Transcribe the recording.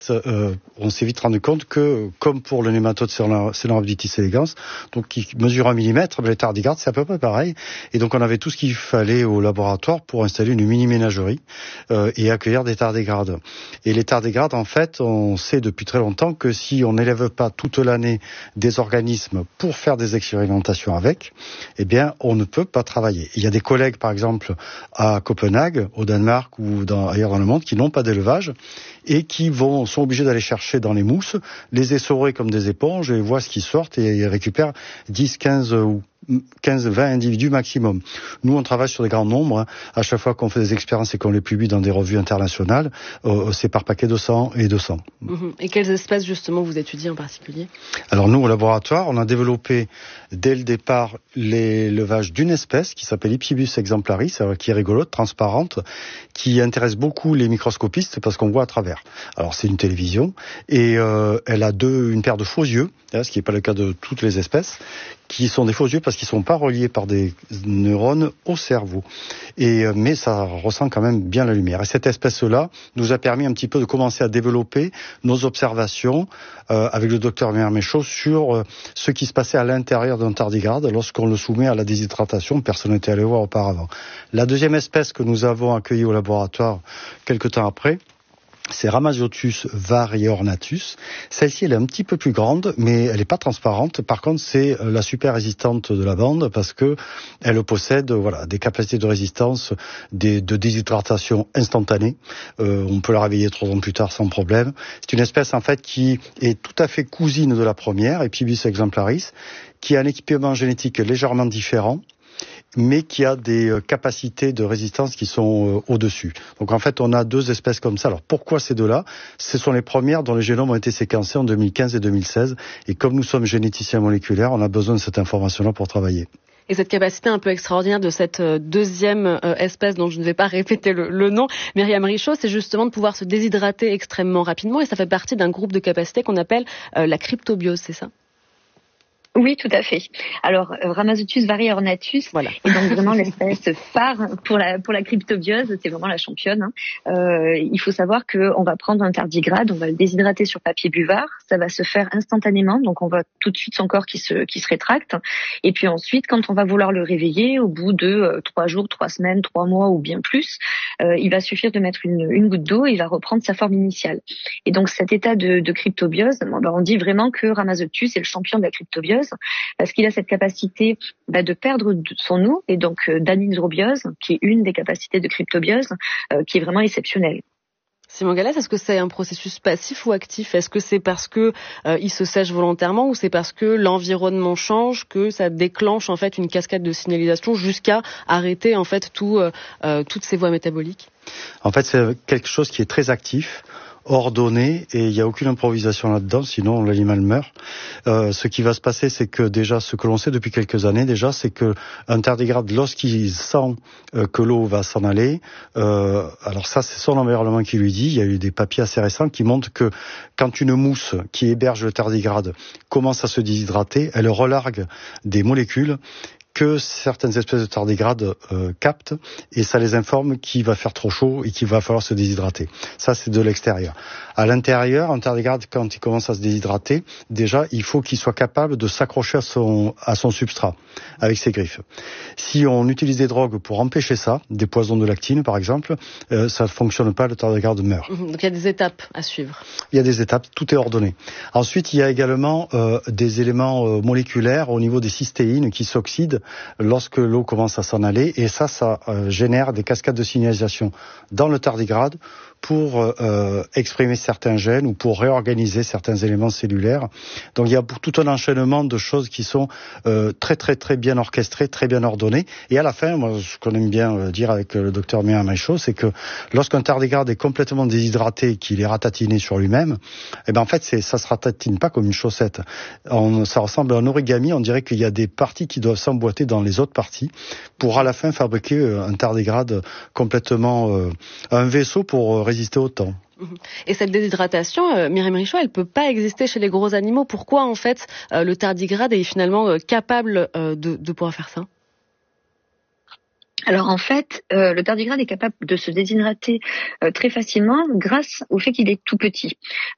On s'est vite rendu compte que, comme pour le nématode Caenorhabditis elegans, donc qui mesure 1 millimètre, les tardigrades c'est à peu près pareil. Et donc on avait tout ce qu'il fallait au laboratoire pour installer une mini-ménagerie et accueillir des tardigrades. Et les tardigrades, en fait, on sait depuis très longtemps que si on n'élève pas toute l'année des organismes pour faire des expérimentations avec, eh bien on ne peut pas travailler. Il y a des collègues, par exemple, à Copenhague, au Danemark ou ailleurs dans le monde, qui n'ont pas d'élevage et qui sont obligés d'aller chercher dans les mousses, les essorer comme des éponges et voient ce qui sort et ils récupèrent 10, 15 ou 15, 20 individus maximum. Nous, on travaille sur des grands nombres. Hein. À chaque fois qu'on fait des expériences et qu'on les publie dans des revues internationales, c'est par paquet de 100 et 200. Et quelles espèces, justement, vous étudiez en particulier ? Alors nous, au laboratoire, on a développé dès le départ l'élevage d'une espèce qui s'appelle Ipsibus exemplaris, qui est rigolote, transparente, qui intéresse beaucoup les microscopistes parce qu'on voit à travers. Alors c'est une télévision et elle a une paire de faux yeux, ce qui n'est pas le cas de toutes les espèces, qui sont des faux yeux parce qu'ils ne sont pas reliés par des neurones au cerveau. Mais ça ressent quand même bien la lumière. Et cette espèce-là nous a permis un petit peu de commencer à développer nos observations avec le docteur Méchaud sur ce qui se passait à l'intérieur d'un tardigrade lorsqu'on le soumet à la déshydratation. Personne n'était allé voir auparavant. La deuxième espèce que nous avons accueillie au laboratoire quelque temps après, c'est Rhamazottus variornatus. Celle-ci, elle est un petit peu plus grande, mais elle n'est pas transparente. Par contre, c'est la super résistante de la bande parce que elle possède, des capacités de résistance, de déshydratation instantanée. On peut la réveiller 3 ans plus tard sans problème. C'est une espèce, en fait, qui est tout à fait cousine de la première, Ipsibus exemplaris, qui a un équipement génétique légèrement différent, mais qui a des capacités de résistance qui sont au-dessus. Donc en fait, on a 2 espèces comme ça. Alors pourquoi ces 2-là ? Ce sont les premières dont les génomes ont été séquencés en 2015 et 2016. Et comme nous sommes généticiens moléculaires, on a besoin de cette information-là pour travailler. Et cette capacité un peu extraordinaire de cette deuxième espèce dont je ne vais pas répéter le nom, Myriam Richaud, c'est justement de pouvoir se déshydrater extrêmement rapidement. Et ça fait partie d'un groupe de capacités qu'on appelle la cryptobiose, c'est ça ? Oui, tout à fait. Alors, Rhamazottus variornatus est donc vraiment l'espèce phare pour la cryptobiose. C'est vraiment la championne. Il faut savoir qu'on va prendre un tardigrade, on va le déshydrater sur papier buvard. Ça va se faire instantanément, donc on voit tout de suite son corps qui se rétracte. Et puis ensuite, quand on va vouloir le réveiller, au bout de 3 jours, 3 semaines, 3 mois ou bien plus, il va suffire de mettre une goutte d'eau et il va reprendre sa forme initiale. Et donc cet état de cryptobiose, on dit vraiment que Rhamazottus est le champion de la cryptobiose, parce qu'il a cette capacité de perdre son eau et donc d'anisrobiose, qui est une des capacités de cryptobiose, qui est vraiment exceptionnelle. Simon Gallas, est-ce que c'est un processus passif ou actif ? Est-ce que c'est parce que il se sèche volontairement ou c'est parce que l'environnement change que ça déclenche en fait une cascade de signalisation jusqu'à arrêter en fait toutes ces voies métaboliques ? En fait, c'est quelque chose qui est très actif, ordonné, et il n'y a aucune improvisation là-dedans, sinon l'animal meurt. Ce qui va se passer, c'est que déjà, ce que l'on sait depuis quelques années déjà, c'est que un tardigrade, lorsqu'il sent que l'eau va s'en aller, alors ça, c'est son environnement qui lui dit, il y a eu des papiers assez récents qui montrent que quand une mousse qui héberge le tardigrade commence à se déshydrater, elle relargue des molécules que certaines espèces de tardigrades captent, et ça les informe qu'il va faire trop chaud et qu'il va falloir se déshydrater. Ça, c'est de l'extérieur. À l'intérieur, un tardigrade, quand il commence à se déshydrater, déjà, il faut qu'il soit capable de s'accrocher à son substrat avec ses griffes. Si on utilise des drogues pour empêcher ça, des poisons de lactine par exemple, ça ne fonctionne pas, le tardigrade meurt. Donc il y a des étapes à suivre. Il y a des étapes, tout est ordonné. Ensuite, il y a également des éléments moléculaires au niveau des cystéines qui s'oxydent lorsque l'eau commence à s'en aller, et ça génère des cascades de signalisation dans le tardigrade pour exprimer certains gènes ou pour réorganiser certains éléments cellulaires. Donc il y a tout un enchaînement de choses qui sont très très très bien orchestrées, très bien ordonnées. Et à la fin, moi, ce qu'on aime bien dire avec le docteur Méchaud, c'est que lorsqu'un tardigrade est complètement déshydraté, qu'il est ratatiné sur lui-même, en fait ça se ratatine pas comme une chaussette. Ça ressemble à un origami. On dirait qu'il y a des parties qui doivent s'emboîter dans les autres parties pour à la fin fabriquer un tardigrade complètement un vaisseau pour résister au temps. Et cette déshydratation, Myriam Richaud, elle peut pas exister chez les gros animaux. Pourquoi en fait le tardigrade est finalement capable de pouvoir faire ça ? Alors en fait, le tardigrade est capable de se déshydrater très facilement grâce au fait qu'il est tout petit.